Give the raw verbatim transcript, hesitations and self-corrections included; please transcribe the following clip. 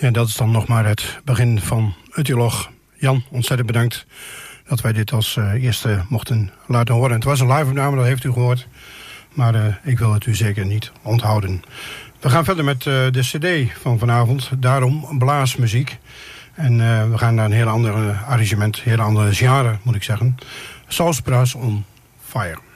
Ja, dat is dan nog maar het begin van Uttilog. Jan, ontzettend bedankt dat wij dit als uh, eerste mochten laten horen. Het was een live-opname, dat heeft u gehoord. Maar uh, ik wil het u zeker niet onthouden. We gaan verder met uh, de cd van vanavond. Daarom blaasmuziek. En uh, we gaan naar een heel ander arrangement, een heel andere genre moet ik zeggen. Sausbrass on Fire.